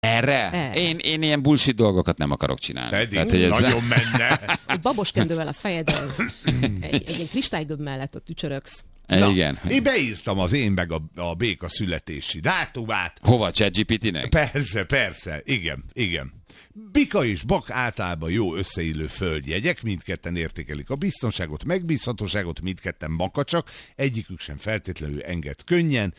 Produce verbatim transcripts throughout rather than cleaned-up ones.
Erre? Erre? Én, én ilyen bullshit dolgokat nem akarok csinálni. Pedig Tehát, hogy ez... nagyon menne. Egy baboskendővel a fejedben, egy, egy ilyen kristálygömb mellett ott tücsörögsz. Na, igen. Én beírtam az én meg a, a béka születési dátumát. Hova, ChatGPT-nek? Persze, persze, igen, igen. Bika és bak általában jó összeillő földjegyek, mindketten értékelik a biztonságot, megbízhatóságot, mindketten makacsak, egyikük sem feltétlenül enged könnyen.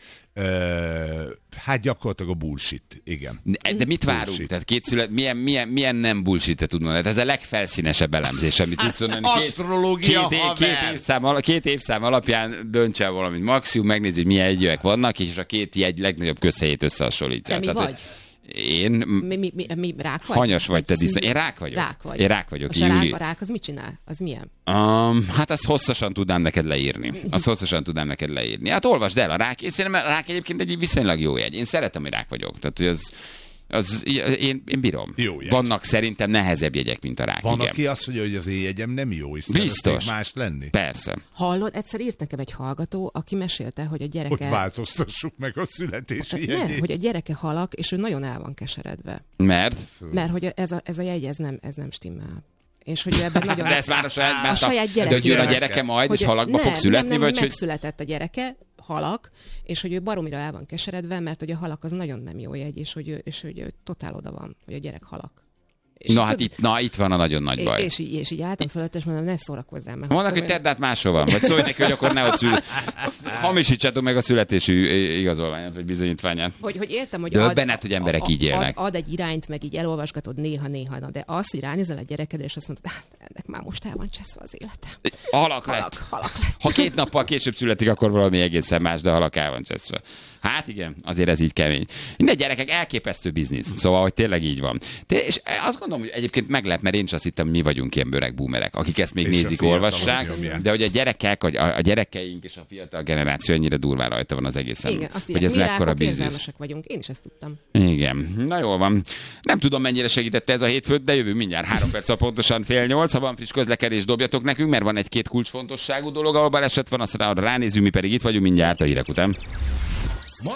Uh, hát gyakorlatilag a bullshit, igen. De, de mit várunk? Bullshit. Tehát két szület, milyen, milyen, milyen nem bullshit-et tud mondani? Ez a legfelszínesebb elemzés, amit tudsz mondani. Asztrológia, két, két, két, évszám, két évszám alapján döntse valamit. Maximum megnézi, hogy milyen egyövek vannak, és a két jegy legnagyobb közhelyét összehasonlítja. De mi vagy? Én... Mi, mi, mi, mi rák vagy? Hanyas vagy te disznó. Én rák vagyok. Rák vagy. Én rák vagyok. Most a rák, a rák az mit csinál? Az milyen? Um, hát azt hosszasan tudnám neked leírni. Azt hosszasan tudnám neked leírni. Hát olvasd el a rák. Én szerintem a rák egyébként egy viszonylag jó jegy. Én szeretem, hogy rák vagyok. Tehát, hogy az... Az, én, én bírom. Vannak szerintem nehezebb jegyek, mint a rák. Van, igen. aki azt mondja, hogy az én jegyem nem jó, és biztos más lenni. Persze. Hallod, egyszer írt nekem egy hallgató, aki mesélte, hogy a gyereke... Hogy változtassuk meg a születési jegyét. Nem, hogy a gyereke halak, és ő nagyon el van keseredve. Mert? Mert hogy ez a, ez a jegy, ez nem, ez nem stimmel. És hogy ebben nagyon... De ez már a saját, a saját gyereke. De hogy jön a gyereke majd, hogy és halakba nem, fog születni? Nem, nem, vagy hogy megszületett a gyereke, halak, és hogy ő baromira el van keseredve, mert hogy a halak az nagyon nem jó jegy, és hogy ő, és hogy ő totál oda van, hogy a gyerek halak. És na hát itt, na, itt van a nagyon nagy baj. És, és, így, és így álltam fölött, és mondom, ne szórakozzál meg. Mondanak, hogy tedd át máshol van, vagy szólj neki, hogy akkor ne ott szül. Hamisítsátok meg a születési igazolványát, vagy bizonyítványát. Hogy, hogy értem, hogy ad, benned, hogy emberek ad, így élnek. Ad, ad egy irányt, meg így elolvasgatod néha-néha, de az, hogy ránézel a gyerekedre, és azt mondod, hát ennek már most el van cseszve az élete. Halak, halak lett. Halak lett. Ha két nappal később születik, akkor valami egészen más, de halak el van cseszve. Hát igen, azért ez így kemény. Minden gyerekek elképesztő biznisz. Szóval, hogy tényleg így van. De, és azt gondolom, hogy egyébként meglep, mert én is azt hittem, mi vagyunk ilyen bőreg boomerek, akik ezt még és nézik, olvassák, de hogy a gyerekek, a, a gyerekeink és a fiatal generáció ennyire durván rajta van az egészen. Igen, azt hogy ez mekkora biznisz. vagyunk. Én is ezt tudtam. Igen. Na jól van. Nem tudom, mennyire segítette ez a hétfőt, de jövő mindjárt három perc, pontosan fél nyolc. Ha van friss közlekedés, dobjatok nekünk, mert van egy-két kulcsfontosságú dolog, ahol baleset van, aztán arra ránézünk, mi pedig itt vagyunk mindjárt a hírek után.